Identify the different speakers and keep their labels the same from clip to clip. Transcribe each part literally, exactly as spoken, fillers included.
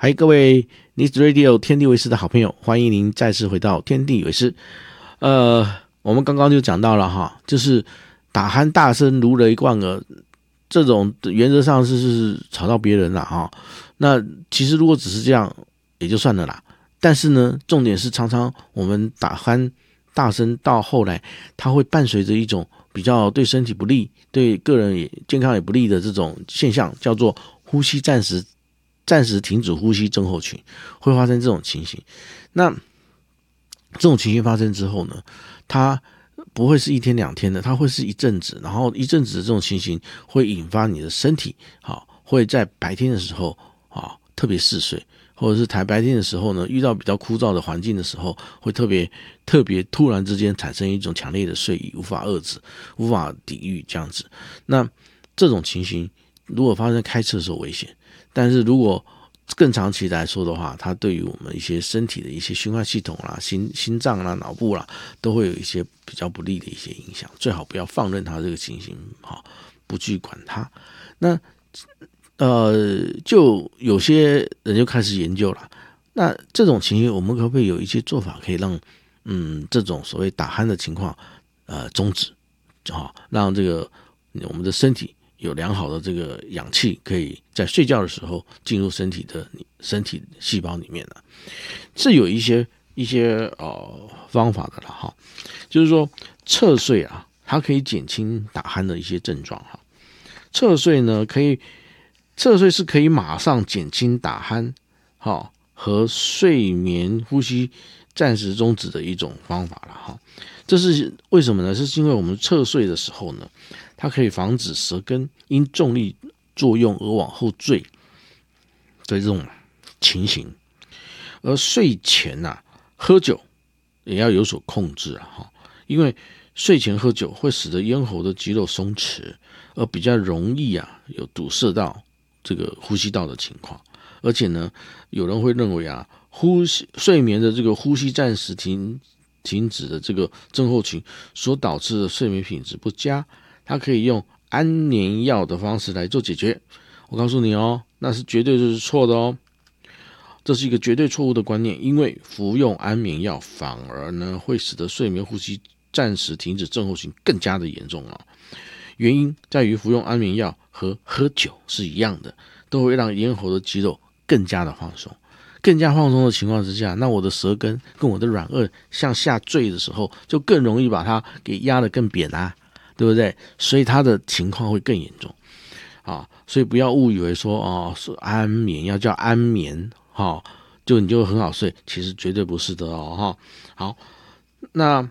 Speaker 1: 嗨，各位 News Radio 天地为师的好朋友，欢迎您再次回到天地为师。呃，我们刚刚就讲到了哈，就是打鼾大声如雷贯耳，这种原则上是是吵到别人了哈。那其实如果只是这样也就算了啦，但是呢，重点是常常我们打鼾大声到后来，它会伴随着一种比较对身体不利、对个人也健康也不利的这种现象，叫做呼吸暂时。暂时停止呼吸症候群，会发生这种情形。那这种情形发生之后呢，它不会是一天两天的，它会是一阵子，然后一阵子的这种情形会引发你的身体，好，会在白天的时候啊特别嗜睡，或者是台白天的时候呢，遇到比较枯燥的环境的时候，会特别特别突然之间产生一种强烈的睡意，无法遏制，无法抵御这样子。那这种情形如果发生开车的时候危险。但是如果更长期来说的话，它对于我们一些身体的一些循环系统啦、心心脏啦、脑部啦，都会有一些比较不利的一些影响。最好不要放任它这个情形，好，不去管它。那呃，就有些人就开始研究了。那这种情形，我们可不可以有一些做法，可以让嗯这种所谓打鼾的情况呃终止，好，让这个我们的身体。有良好的这个氧气，可以在睡觉的时候进入身体的身体细胞里面了。是有一些一些呃方法的了哈，就是说侧睡啊，它可以减轻打鼾的一些症状哈。侧睡呢，可以侧睡是可以马上减轻打鼾哈和睡眠呼吸暂时终止的一种方法了哈。这是为什么呢？是因为我们侧睡的时候呢，它可以防止舌根因重力作用而往后坠的这种情形。而睡前啊，喝酒也要有所控制啊，因为睡前喝酒会使得咽喉的肌肉松弛，而比较容易啊有堵塞到这个呼吸道的情况。而且呢，有人会认为啊，呼吸睡眠的这个呼吸暂时停停止的这个症候群所导致的睡眠品质不佳，它可以用安眠药的方式来做解决。我告诉你哦，那是绝对就是错的哦，这是一个绝对错误的观念，因为服用安眠药反而呢会使得睡眠呼吸暂时停止症候群更加的严重啊。原因在于服用安眠药和喝酒是一样的，都会让咽喉的肌肉更加的放松。更加放松的情况之下，那我的舌根跟我的软腭向下坠的时候，就更容易把它给压得更扁啊，对不对？所以它的情况会更严重啊。所以不要误以为说哦，是安眠药叫安眠，哈，就你就很好睡，其实绝对不是的哦，哈。好，那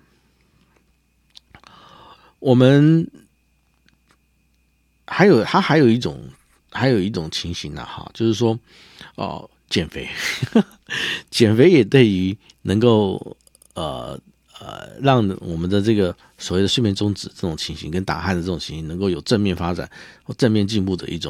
Speaker 1: 我们还有它还有一种还有一种情形呢，哈，就是说哦。减肥，减肥也对于能够呃呃让我们的这个所谓的睡眠终止这种情形跟打鼾的这种情形能够有正面发展或正面进步的一种